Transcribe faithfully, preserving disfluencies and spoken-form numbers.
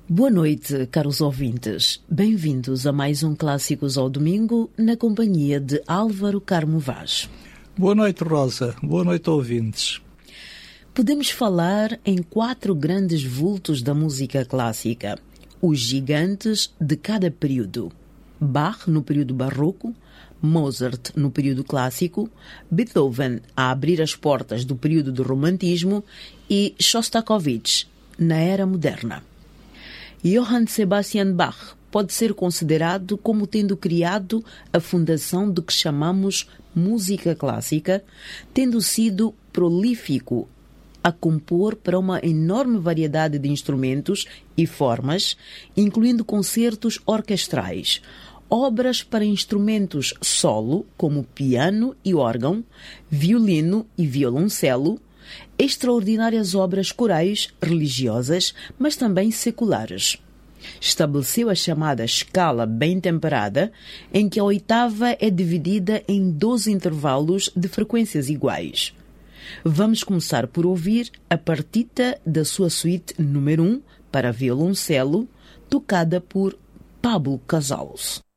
Boa noite, caros ouvintes. Bem-vindos a mais um Clássicos ao Domingo, na companhia de Álvaro Carmo Vaz. Boa noite, Rosa. Boa noite, ouvintes. Podemos falar em quatro grandes vultos da música clássica, os gigantes de cada período. Bach no período barroco, Mozart no período clássico, Beethoven a abrir as portas do período do romantismo e Shostakovich na era moderna. Johann Sebastian Bach pode ser considerado como tendo criado a fundação do que chamamos música clássica, tendo sido prolífico a compor para uma enorme variedade de instrumentos e formas, incluindo concertos orquestrais, obras para instrumentos solo, como piano e órgão, violino e violoncelo, extraordinárias obras corais, religiosas, mas também seculares. Estabeleceu a chamada escala bem temperada, em que a oitava é dividida em doze intervalos de frequências iguais. Vamos começar por ouvir a partita da sua suíte número um para violoncelo, tocada por Pablo Casals.